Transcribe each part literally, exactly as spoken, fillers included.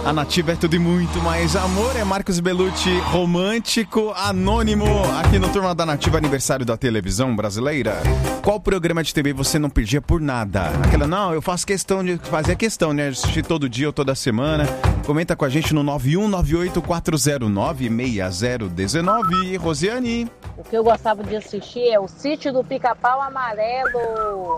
A Nativa é tudo e muito mais amor. É Marcos Bellucci, romântico, anônimo. Aqui no Turma da Nativa, aniversário da televisão brasileira. Qual programa de T V você não perdia por nada? Aquela, não, eu faço questão de fazer questão, né? Assistir todo dia ou toda semana. Comenta com a gente no nove um nove oito quatro zero nove seis zero um nove. Rosiane. O que eu gostava de assistir é o Sítio do Pica-Pau Amarelo.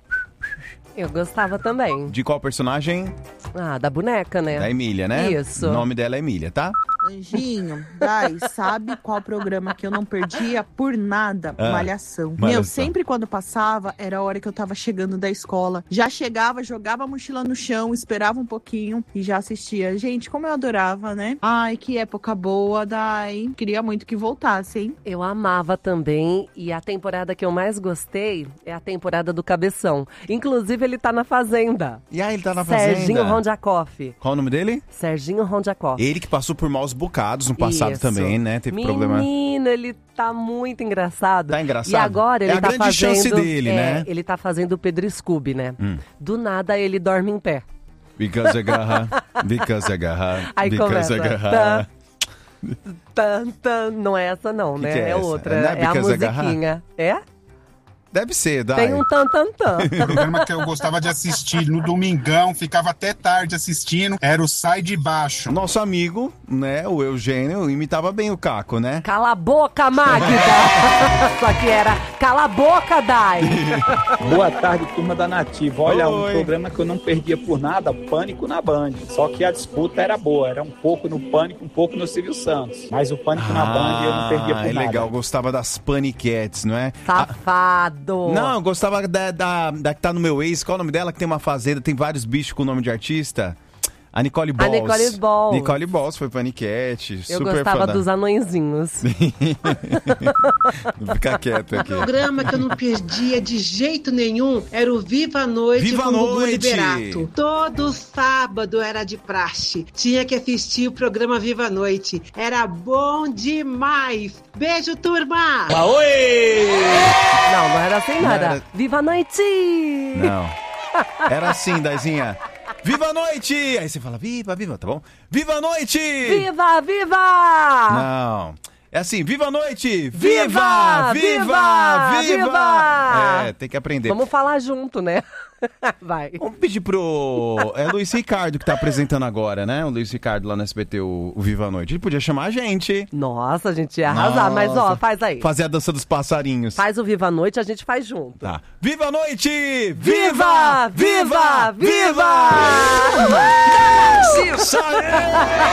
Eu gostava também. De qual personagem? Ah, da boneca, né? Da Emília, né? Isso. O nome dela é Emília, tá? Anjinho, Dai, sabe qual programa que eu não perdia por nada? Ah, Malhação. Malhação. Meu, sempre quando passava, era a hora que eu tava chegando da escola. Já chegava, jogava a mochila no chão, esperava um pouquinho e já assistia. Gente, como eu adorava, né? Ai, que época boa, Dai. Queria muito que voltasse, hein? Eu amava também, e a temporada que eu mais gostei é a temporada do Cabeção. Inclusive, ele tá na Fazenda. E aí, ele tá na Fazenda? Serginho Rondiakoff. Qual o nome dele? Serginho Rondiakoff. Ele que passou por maus bocados no passado. Isso. Também, né? Teve Menino, problema. Menino, ele tá muito engraçado. Tá engraçado? E agora ele é a tá grande fazendo... chance dele, é, né? Ele tá fazendo o Pedro Scooby, né? Hum. Do nada, ele dorme em pé. Because agarra, because agarra, Aí because começa. agarra. Tan, tan. Não é essa não, Que né? que é é essa? outra. Não é É a Because musiquinha. É? Deve ser, dá. Tem um tan, tan, tan. O programa que eu gostava de assistir no domingão, ficava até tarde assistindo, era o Sai de Baixo. Nosso amigo, né, o Eugênio, imitava bem o Caco, né? Cala a boca, Magda! Só que era cala a boca, Dai! Boa tarde, turma da Nativa. Olha, Oi. um programa que eu não perdia por nada, Pânico na Band. Só que a disputa era boa, era um pouco no Pânico, um pouco no Silvio Santos. Mas o Pânico na Band eu não perdia por é nada. legal, gostava das Paniquettes, não é? Safado! Não, eu gostava da, da, da que tá no meu ex, qual é o nome dela? Que tem uma fazenda, tem vários bichos com o nome de artista. A Nicole Balls. A Nicole Balls. Nicole Balls foi Paniquete. Eu super gostava fã da- dos anõezinhos. Vou ficar quieto aqui. O programa que eu não perdia de jeito nenhum era o Viva a Noite Viva com a o Gugu Noite! Liberato. Todo sábado era de praxe. Tinha que assistir o programa Viva a Noite. Era bom demais. Beijo, turma! Oi! Não, não era assim, Não nada. era- Viva a noite! Não. Era assim, Daizinha. Viva a noite! Aí você fala, viva, viva, tá bom? Viva a noite! Viva, viva! Não. É assim, viva a noite! Viva! Viva! Viva! Viva! Viva! É, tem que aprender. Vamos falar junto, né? Vai. Vamos pedir pro... É Luiz Ricardo que tá apresentando agora, né? O Luiz Ricardo lá no S B T, o, o Viva a Noite. Ele podia chamar a gente. Nossa, a gente ia arrasar, mas ó, Nossa. faz aí. Fazer a dança dos passarinhos. Faz o Viva a Noite, a gente faz junto. Tá. Viva a noite! Viva! Viva! Viva! Isso aí!